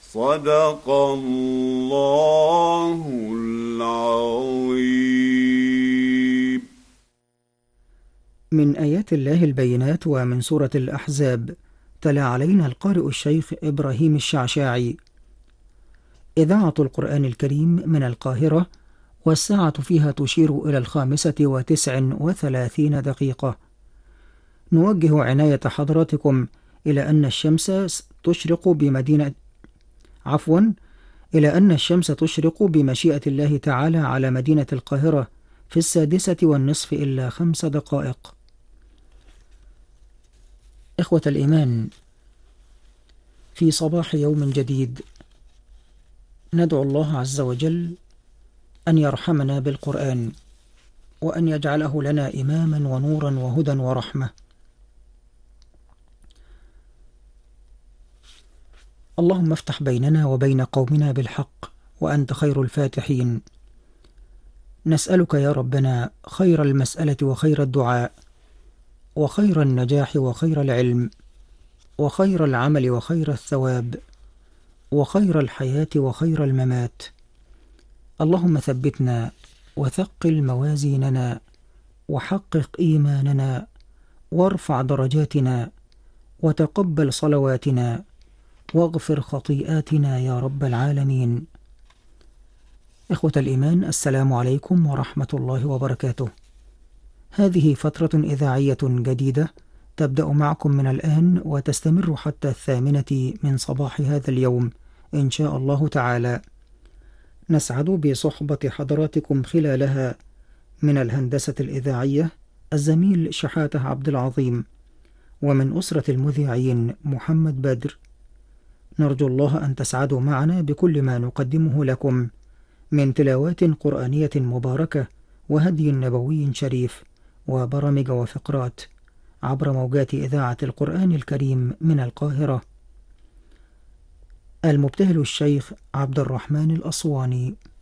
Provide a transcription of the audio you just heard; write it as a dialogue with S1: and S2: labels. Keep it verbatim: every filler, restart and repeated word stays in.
S1: صدق الله العظيم.
S2: من آيات الله البينات ومن سورة الأحزاب. تلا علينا القارئ الشيخ إبراهيم الشعشاعي. إذاعة القرآن الكريم من القاهرة، والساعة فيها تشير إلى الخامسة وتسع وثلاثين دقيقة. نوجه عناية حضراتكم إلى أن الشمس تشرق بمدينة عفوا إلى أن الشمس تشرق بمشيئة الله تعالى على مدينة القاهرة في السادسة والنصف إلا خمس دقائق. إخوة الإيمان، في صباح يوم جديد ندعو الله عز وجل أن يرحمنا بالقرآن، وأن يجعله لنا إماما ونورا وهدى ورحمة. اللهم افتح بيننا وبين قومنا بالحق، وأنت خير الفاتحين. نسألك يا ربنا خير المسألة وخير الدعاء، وخير النجاح وخير العلم، وخير العمل وخير الثواب، وخير الحياة وخير الممات. اللهم ثبتنا وثقل موازيننا، وحقق إيماننا، وارفع درجاتنا، وتقبل صلواتنا، واغفر خطيئاتنا يا رب العالمين. إخوة الإيمان، السلام عليكم ورحمة الله وبركاته. هذه فترة إذاعية جديدة تبدأ معكم من الآن وتستمر حتى الثامنة من صباح هذا اليوم إن شاء الله تعالى. نسعد بصحبة حضراتكم خلالها من الهندسة الإذاعية الزميل شحاتة عبد العظيم، ومن أسرة المذيعين محمد بدر. نرجو الله أن تسعدوا معنا بكل ما نقدمه لكم من تلاوات قرآنية مباركة وهدي نبوي شريف وبرامج وفقرات عبر موجات إذاعة القرآن الكريم من القاهرة. المبتهل الشيخ عبد الرحمن الأصواني.